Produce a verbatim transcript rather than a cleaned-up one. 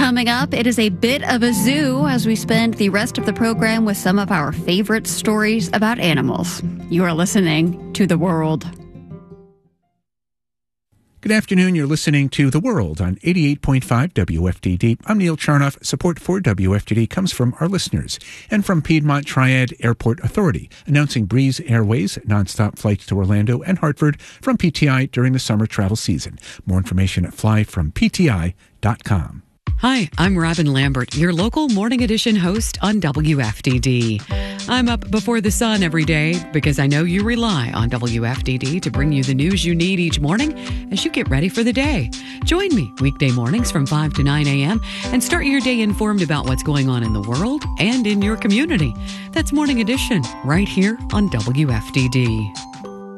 Coming up, it is a bit of a zoo as we spend the rest of the program with some of our favorite stories about animals. You are listening to The World. Good afternoon. You're listening to The World on eighty-eight point five W F D D. I'm Neil Charnoff. Support for W F D D comes from our listeners and from Piedmont Triad Airport Authority, announcing Breeze Airways nonstop flights to Orlando and Hartford from P T I during the summer travel season. More information at fly from P T I dot com. Hi, I'm Robin Lambert, your local Morning Edition host on W F D D. I'm up before the sun every day because I know you rely on W F D D to bring you the news you need each morning as you get ready for the day. Join me weekday mornings from five to nine a.m. and start your day informed about what's going on in the world and in your community. That's Morning Edition right here on W F D D.